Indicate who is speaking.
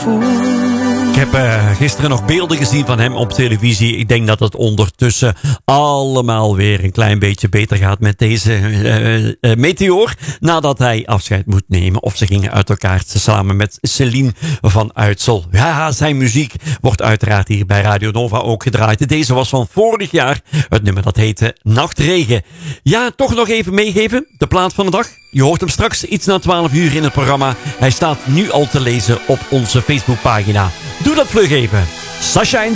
Speaker 1: Ik heb gisteren nog beelden gezien van hem op televisie. Ik denk dat het ondertussen allemaal weer een klein beetje beter gaat met deze meteoor. Nadat hij afscheid moet nemen. Of ze gingen uit elkaar samen met Celine van Uitsel. Ja, zijn muziek wordt uiteraard hier bij Radio Nova ook gedraaid. Deze was van vorig jaar. Het nummer dat heette Nachtregen. Ja, toch nog even meegeven. De plaat van de dag. Je hoort hem straks iets na 12 uur in het programma. Hij staat nu al te lezen op onze Facebookpagina. Doe dat vlug even. Sasha en